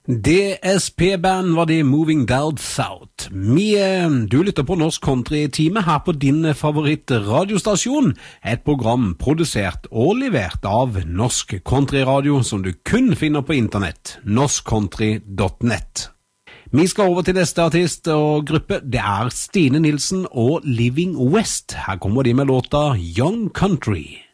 DSP-band var det Moving Down South. Du lytter på Norsk Country-time her på din favorittradiostasjon. Et program produsert og levert av Norsk Country-radio som du kun finner på internett. norskcountry.net. Vi skal over til neste artist og gruppe. Det er Stine Nilsen og Living West. Her kommer de med låta Young Country.